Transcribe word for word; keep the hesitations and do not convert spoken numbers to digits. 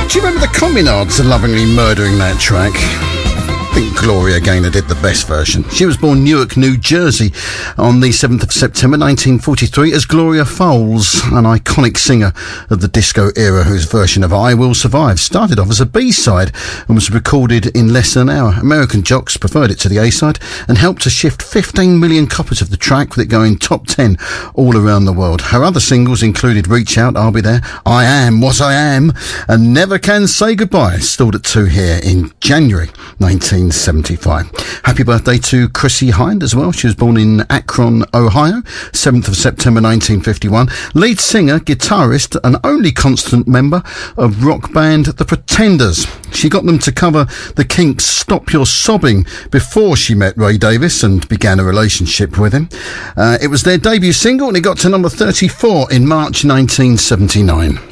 Do you remember the Communards lovingly murdering that track? I think Gloria Gaynor did the best version. She was born Newark, New Jersey on the seventh of September nineteen forty-three as Gloria Fowles, an iconic singer of the disco era whose version of I Will Survive started off as a B-side and was recorded in less than an hour. American jocks preferred it to the A-side and helped to shift fifteen million copies of the track, with it going top ten all around the world. Her other singles included Reach Out, I'll Be There, I Am What I Am and Never Can Say Goodbye, stalled at two here in January nineteen seventy-five. Happy birthday to Chrissie Hynde as well. She was born in Akron, Ohio, seventh of September nineteen fifty-one. Lead singer, guitarist and only constant member of rock band The Pretenders. She got them to cover the Kinks' Stop Your Sobbing before she met Ray Davies and began a relationship with him. Uh, it was their debut single and it got to number thirty-four in March nineteen seventy-nine.